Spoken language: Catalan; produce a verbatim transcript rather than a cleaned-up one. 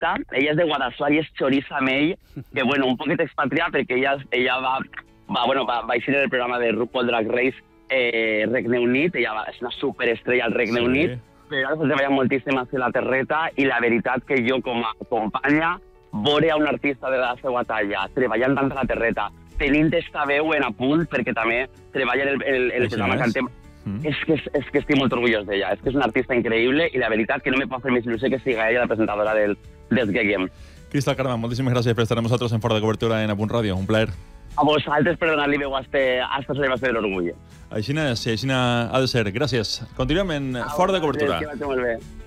directa. Ella és de Guadassuar i és xoriça amb ell, que, bueno, un poquet expatriat, perquè ella, ella va, va, bueno, va, va eixir en el programa de RuPaul Drag Race eh, Regne Unit, ella va, és una superestrella al Regne sí. Unit, però ara s'ha treballat moltíssim a la terreta i la veritat que jo, com a companya, veure a un artista de la seva talla treballant tant a la terreta, tenint esta veu en apunt, perquè també treballa en el, el, el programa Cantem, mm. és, que, és que estic molt orgullós d'ella, és que és una artista increïble i la veritat que no me pot fer més il·lusió que siga ella la presentadora del, del Gay Game. Cristal Carme, moltíssimes gràcies per estar amb nosaltres en Fora de Cobertura en Apunt Ràdio, un plaer. A vosaltres per donar-li veu a aquesta celebració de l'orgull. Així és, i així ha de ser. Gràcies. Continuem en Fora de Cobertura. Que vagi molt bé.